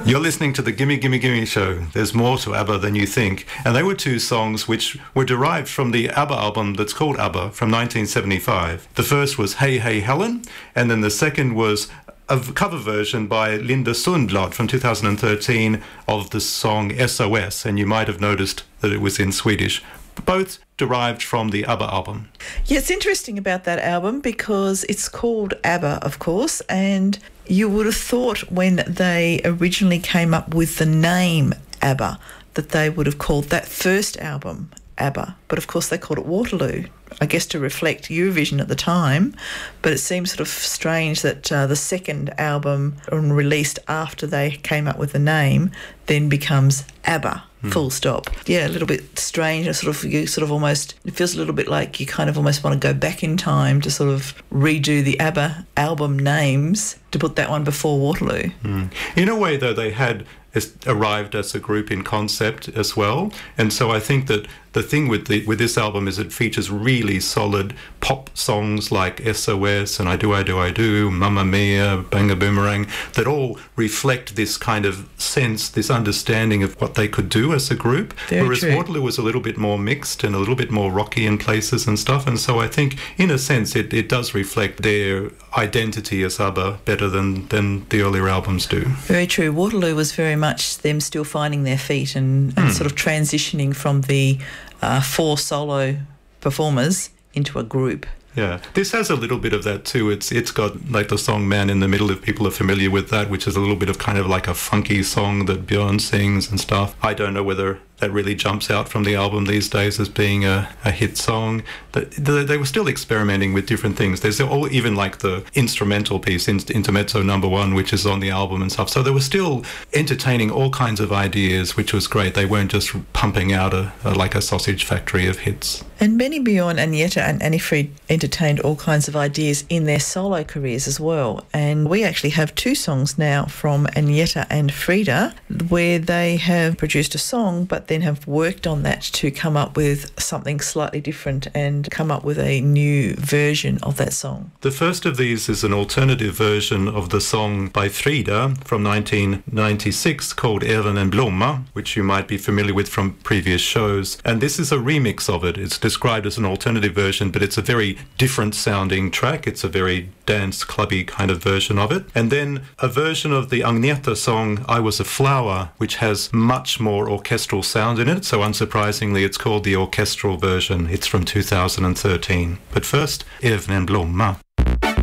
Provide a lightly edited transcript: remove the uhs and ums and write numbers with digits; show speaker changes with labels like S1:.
S1: You're listening to the Gimme Gimme Gimme show. There's more to ABBA than you think. And they were two songs which were derived from the ABBA album that's called ABBA from 1975. The first was Hey Hey Helen, and then the second was a cover version by Linda Sundblad from 2013 of the song SOS, and you might have noticed that it was in Swedish. Both derived from the ABBA album.
S2: Yeah, it's interesting about that album because it's called ABBA, of course, and you would have thought when they originally came up with the name ABBA that they would have called that first album ABBA, but of course they called it Waterloo, I guess to reflect Eurovision at the time. But it seems sort of strange that the second album released after they came up with the name then becomes ABBA. Full stop. Yeah, a little bit strange. It feels a little bit like you kind of almost want to go back in time to sort of redo the ABBA album names to put that one before Waterloo.
S1: In a way, though, they had arrived as a group in concept as well, and so I think that the thing with this album is it features really solid pop songs like SOS and I Do, Mamma Mia, Bang a Boomerang, that all reflect this kind of sense, this understanding of what they could do as a group. Whereas true. Waterloo was a little bit more mixed and a little bit more rocky in places and stuff, and so I think in a sense it does reflect their identity as ABBA better than the earlier albums do.
S2: Very true. Waterloo was very much them still finding their feet and sort of transitioning from the 4 solo performers into a group.
S1: Yeah, this has a little bit of that too. It's got like the song Man in the Middle, if people are familiar with that, which is a little bit of kind of like a funky song that Björn sings and stuff. I don't know whether that really jumps out from the album these days as being a hit song. They were still experimenting with different things. There's even like the instrumental piece, Intermezzo number 1, which is on the album and stuff. So they were still entertaining all kinds of ideas, which was great. They weren't just pumping out like a sausage factory of hits.
S2: And Benny, Björn, Agneta and Annie Fried entertained all kinds of ideas in their solo careers as well. And we actually have 2 songs now from Agneta and Frida where they have produced a song but then have worked on that to come up with something slightly different and come up with a new version of that song.
S1: The first of these is an alternative version of the song by Frida from 1996 called Även en blomma, which you might be familiar with from previous shows. And this is a remix of it. It's described as an alternative version, but it's a very different sounding track. It's a very dance clubby kind of version of it. And then a version of the Agneta song I Was a Flower, which has much more orchestral sound in it. So unsurprisingly, it's called the orchestral version. It's from 2013. But first, Även en blomma.